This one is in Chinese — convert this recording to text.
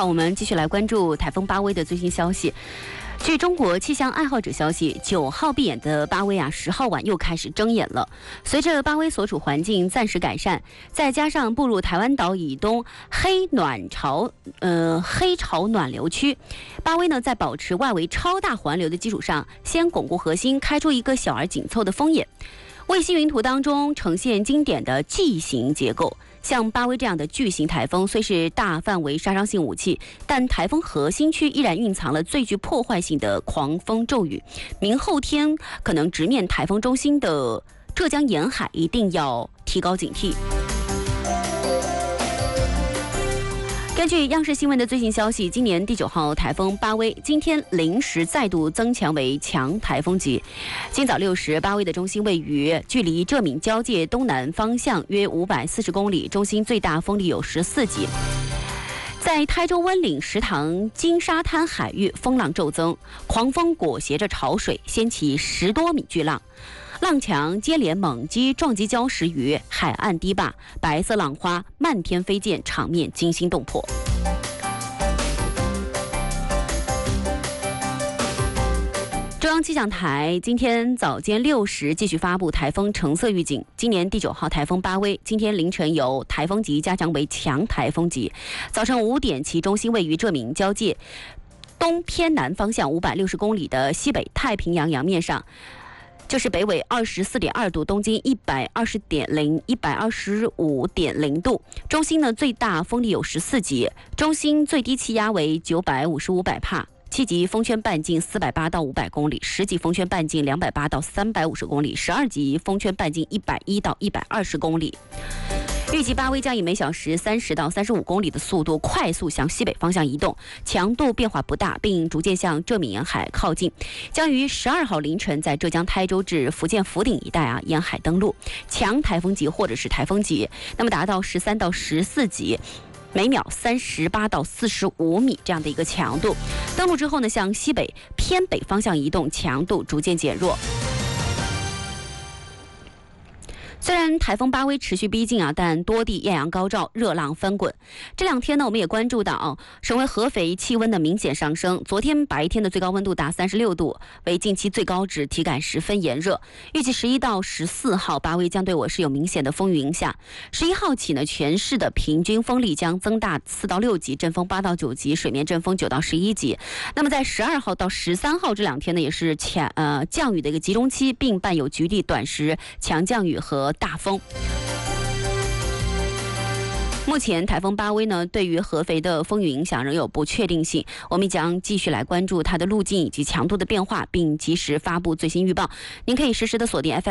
好，我们继续来关注台风巴威的最新消息。据中国气象爱好者消息，9号闭眼的巴威10号晚又开始睁眼了。随着巴威所处环境暂时改善，再加上步入台湾岛以东黑潮暖流区，巴威呢在保持外围超大环流的基础上，先巩固核心，开出一个小而紧凑的风眼。卫星云图当中呈现经典的 G 型结构。像巴威这样的巨型台风虽是大范围杀伤性武器，但台风核心区依然蕴藏了最具破坏性的狂风骤雨。明后天可能直面台风中心的浙江沿海，一定要提高警惕。根据央视新闻的最新消息，今年第9号台风巴威今天临时再度增强为强台风级。今早6时，巴威的中心位于距离浙闽交界东南方向约540公里，中心最大风力有14级。在台州温岭石塘金沙滩海域，风浪骤增，狂风裹挟着潮水，掀起10多米巨浪。浪墙接连猛击撞击礁石与海岸堤坝，白色浪花漫天飞溅，场面惊心动魄。中央气象台今天早间6时继续发布台风橙色预警，今年第9号台风巴威今天凌晨由台风级加强为强台风级，早上5点其中心位于浙闽交界东偏南方向560公里的西北太平洋洋面上。就是北纬24.2度，东经120.0、125.0度，中心呢最大风力有14级，中心最低气压为955百帕，7级风圈半径480到500公里，10级风圈半径280到350公里，12级风圈半径110到120公里。预计巴威将以每小时30到35公里的速度快速向西北方向移动，强度变化不大，并逐渐向浙闽沿海靠近，将于12号凌晨在浙江台州至福建福鼎一带沿海登陆，强台风级或者是台风级，那么达到13到14级。每秒38到45米这样的一个强度，登陆之后呢，向西北偏北方向移动，强度逐渐减弱。虽然台风巴威持续逼近但多地艳阳高照，热浪翻滚。这2天呢，我们也关注到省会合肥气温的明显上升。昨天白天的最高温度达36度，为近期最高值，体感十分炎热。预计11到14号巴威将对我市有明显的风雨影响。11号起呢，全市的平均风力将增大4到6级，阵风8到9级，水面阵风9到11级。那么在12号到13号这2天呢，也是降雨的一个集中期，并伴有局地短时强降雨和大风。目前台风巴威呢，对于合肥的风雨影响仍有不确定性，我们将继续来关注它的路径以及强度的变化，并及时发布最新预报。您可以实时的锁定 FM